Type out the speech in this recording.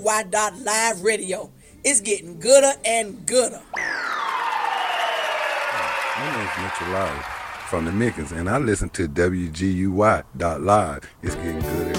WY.Live Radio. It's getting gooder and gooder. My name's Mitchell Lowry from the Mickens, and I listen to WGUY.Live. It's getting gooder